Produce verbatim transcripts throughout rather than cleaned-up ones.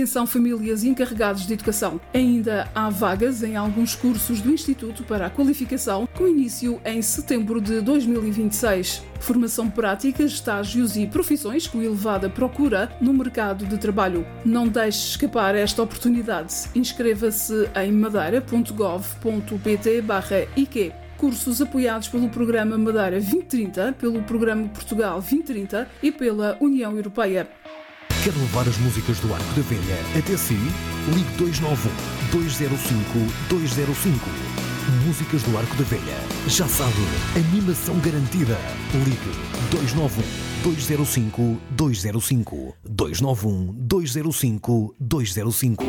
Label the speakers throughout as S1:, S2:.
S1: Atenção famílias e encarregados de educação. Ainda há vagas em alguns cursos do Instituto para a Qualificação, com início em setembro de dois mil e vinte e seis. Formação prática, estágios e profissões com elevada procura no mercado de trabalho. Não deixe escapar esta oportunidade. Inscreva-se em madeira ponto gov ponto pt barra I Q. Cursos apoiados pelo Programa Madeira vinte trinta, pelo Programa Portugal vinte trinta e pela União Europeia.
S2: Quer levar as músicas do Arco da Velha até si? Ligue dois nove um, dois zero cinco, dois zero cinco. Músicas do Arco da Velha. Já sabe, animação garantida. Ligue dois nove um, dois zero cinco, dois zero cinco. dois nove um, dois zero cinco, dois zero cinco.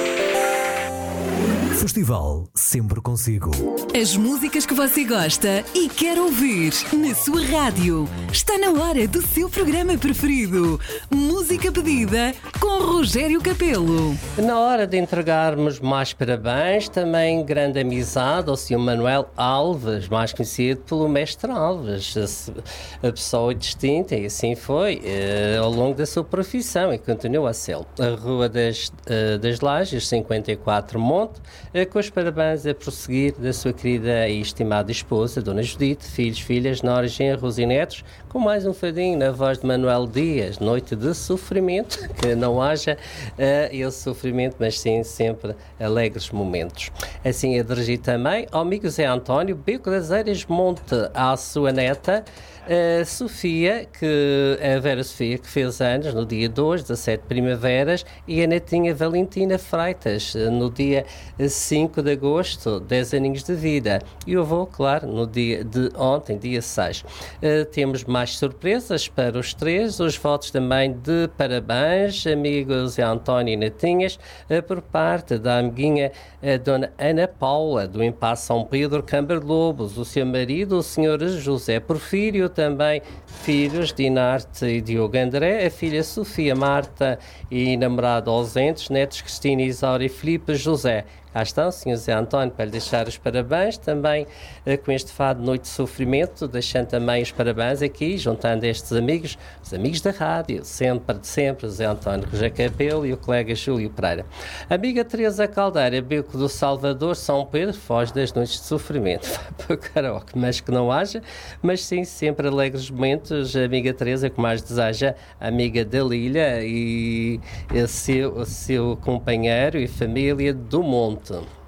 S2: Festival sempre consigo.
S3: As músicas que você gosta e quer ouvir na sua rádio. Está na hora do seu programa preferido. Música pedida com Rogério Capelo.
S4: Na hora de entregarmos mais parabéns, também grande amizade ao senhor Manuel Alves, mais conhecido pelo Mestre Alves, a pessoa distinta, e assim foi eh, ao longo da sua profissão e continua a ser. A Rua das, eh, das Lajes, cinquenta e quatro Monte, eh, com os parabéns a prosseguir da sua querida e estimada esposa, Dona Judite, filhos, filhas, noras, genros e netos, com mais um fadinho na voz de Manuel Dias, noite de sofrimento, que não haja uh, esse sofrimento, mas sim sempre alegres momentos. Assim a dirigir também ao amigo Zé António, Beco das Eiras Monte, à sua neta, a Sofia, que, a Vera Sofia, que fez anos no dia dois, dezassete primaveras, e a netinha Valentina Freitas, no dia cinco de agosto, dez aninhos de vida. E o avô, claro, no dia de ontem, dia seis. Uh, temos mais surpresas para os três, os votos também de parabéns, amigos António e netinhas, uh, por parte da amiguinha uh, Dona Ana Paula, do Impasse São Pedro, Câmara Lobos, o seu marido, o senhor José Porfírio, também filhos Dinarte e Diogo André, a filha Sofia Marta e namorado ausentes, netos Cristina, Isaura e Filipe José. Cá estão, senhor Zé António, para lhe deixar os parabéns, também uh, com este fado Noite de Sofrimento, deixando também os parabéns aqui, juntando estes amigos, os amigos da rádio, sempre de sempre, o Zé António Rogério Capelo e o colega Júlio Pereira. Amiga Teresa Caldeira, Beco do Salvador, São Pedro, foge das noites de sofrimento. Vai para o karaoke, mas que não haja, mas sim, sempre alegres momentos. Amiga Teresa, que mais deseja, amiga da Lília e o seu, o seu companheiro e família do Monte.